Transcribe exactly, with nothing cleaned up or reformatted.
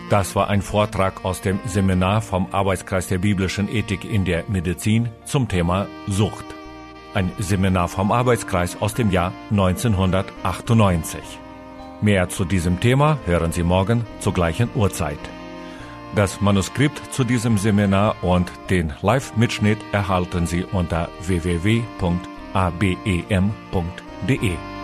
Das war ein Vortrag aus dem Seminar vom Arbeitskreis der biblischen Ethik in der Medizin zum Thema Sucht. Ein Seminar vom Arbeitskreis aus dem Jahr neunzehnhundertachtundneunzig. Mehr zu diesem Thema hören Sie morgen zur gleichen Uhrzeit. Das Manuskript zu diesem Seminar und den Live-Mitschnitt erhalten Sie unter w w w punkt a b e m punkt d e.